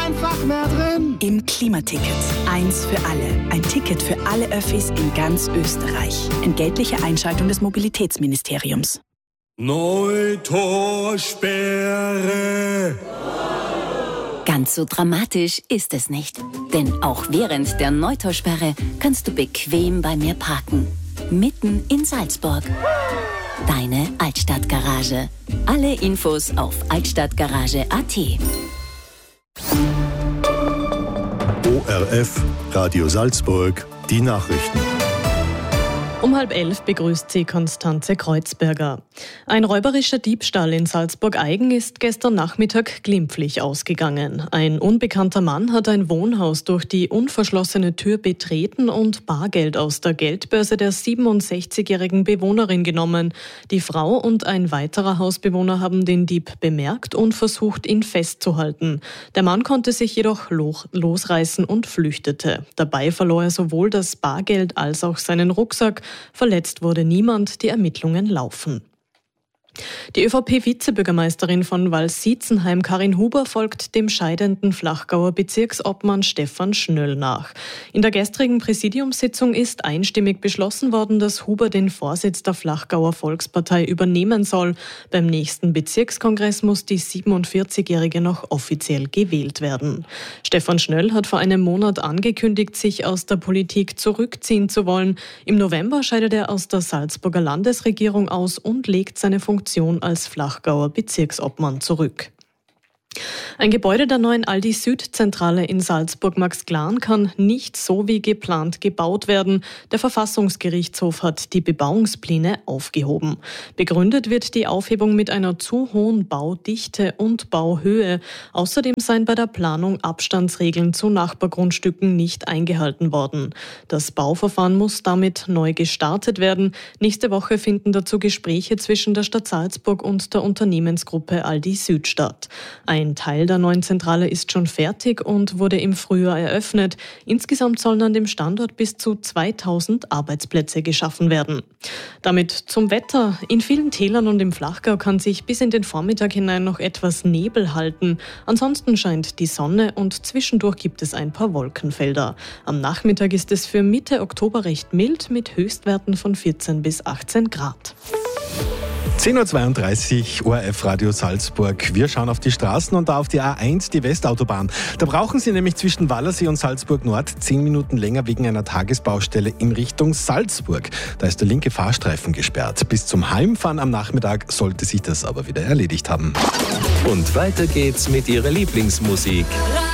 einfach mehr drin. Im Klimaticket. Eins für alle. Ein Ticket für alle Öffis in ganz Österreich. Entgeltliche Einschaltung des Mobilitätsministeriums. Neutorsperre. Ganz so dramatisch ist es nicht. Denn auch während der Neutorsperre kannst du bequem bei mir parken. Mitten in Salzburg. Deine Altstadtgarage. Alle Infos auf altstadtgarage.at. ORF, Radio Salzburg, die Nachrichten. Um 10:30 begrüßt sie Konstanze Kreuzberger. Ein räuberischer Diebstahl in Salzburg-Eigen ist gestern Nachmittag glimpflich ausgegangen. Ein unbekannter Mann hat ein Wohnhaus durch die unverschlossene Tür betreten und Bargeld aus der Geldbörse der 67-jährigen Bewohnerin genommen. Die Frau und ein weiterer Hausbewohner haben den Dieb bemerkt und versucht, ihn festzuhalten. Der Mann konnte sich jedoch losreißen und flüchtete. Dabei verlor er sowohl das Bargeld als auch seinen Rucksack. Verletzt wurde niemand, die Ermittlungen laufen. Die ÖVP-Vizebürgermeisterin von Vals-Sietzenheim, Karin Huber, folgt dem scheidenden Flachgauer Bezirksobmann Stefan Schnöll nach. In der gestrigen Präsidiumssitzung ist einstimmig beschlossen worden, dass Huber den Vorsitz der Flachgauer Volkspartei übernehmen soll. Beim nächsten Bezirkskongress muss die 47-Jährige noch offiziell gewählt werden. Stefan Schnöll hat vor einem Monat angekündigt, sich aus der Politik zurückziehen zu wollen. Im November scheidet er aus der Salzburger Landesregierung aus und legt seine Funktion als Flachgauer Bezirksobmann zurück. Ein Gebäude der neuen Aldi Süd-Zentrale in Salzburg-Max-Glan kann nicht so wie geplant gebaut werden. Der Verfassungsgerichtshof hat die Bebauungspläne aufgehoben. Begründet wird die Aufhebung mit einer zu hohen Baudichte und Bauhöhe. Außerdem seien bei der Planung Abstandsregeln zu Nachbargrundstücken nicht eingehalten worden. Das Bauverfahren muss damit neu gestartet werden. Nächste Woche finden dazu Gespräche zwischen der Stadt Salzburg und der Unternehmensgruppe Aldi Süd statt. Ein Teil der neuen Zentrale ist schon fertig und wurde im Frühjahr eröffnet. Insgesamt sollen an dem Standort bis zu 2000 Arbeitsplätze geschaffen werden. Damit zum Wetter. In vielen Tälern und im Flachgau kann sich bis in den Vormittag hinein noch etwas Nebel halten. Ansonsten scheint die Sonne und zwischendurch gibt es ein paar Wolkenfelder. Am Nachmittag ist es für Mitte Oktober recht mild mit Höchstwerten von 14 bis 18 Grad. 10.32 Uhr, ORF Radio Salzburg. Wir schauen auf die Straßen und da auf die A1, die Westautobahn. Da brauchen Sie nämlich zwischen Wallersee und Salzburg Nord 10 Minuten länger wegen einer Tagesbaustelle in Richtung Salzburg. Da ist der linke Fahrstreifen gesperrt. Bis zum Heimfahren am Nachmittag sollte sich das aber wieder erledigt haben. Und weiter geht's mit Ihrer Lieblingsmusik.